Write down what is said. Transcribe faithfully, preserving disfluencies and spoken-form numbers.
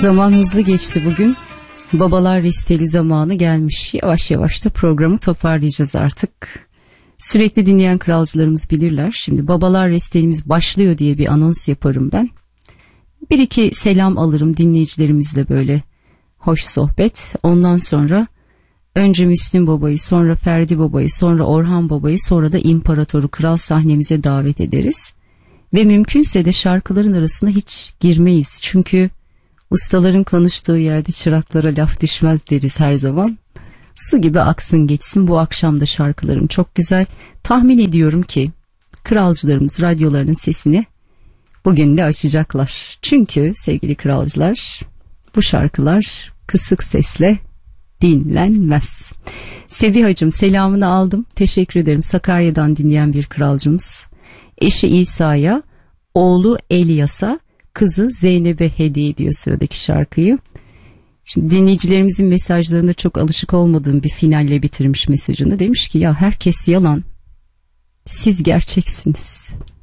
Zaman hızlı geçti bugün. Babalar listeli zamanı gelmiş. Yavaş yavaş da programı toparlayacağız artık. Sürekli dinleyen kralcılarımız bilirler. Şimdi babalar listemiz başlıyor diye bir anons yaparım ben. Bir iki selam alırım dinleyicilerimizle, böyle hoş sohbet. Ondan sonra önce Müslüm Baba'yı, sonra Ferdi Baba'yı, sonra Orhan Baba'yı, sonra da İmparatoru Kral sahnemize davet ederiz. Ve mümkünse de şarkıların arasına hiç girmeyiz. Çünkü ustaların konuştuğu yerde çıraklara laf düşmez deriz her zaman. Su gibi aksın geçsin. Bu akşam da şarkılarım çok güzel. Tahmin ediyorum ki kralcılarımız radyolarının sesini bugün de açacaklar. Çünkü sevgili kralcılar, bu şarkılar kısık sesle dinlenmez. Sebihacığım, selamını aldım. Teşekkür ederim. Sakarya'dan dinleyen bir kralcımız. Eşi İsa'ya, oğlu Elias'a, kızı Zeynep'e hediye ediyor sıradaki şarkıyı. Şimdi dinleyicilerimizin mesajlarına çok alışık olmadığım bir finalle bitirmiş mesajını. Demiş ki ya herkes yalan, siz gerçeksiniz.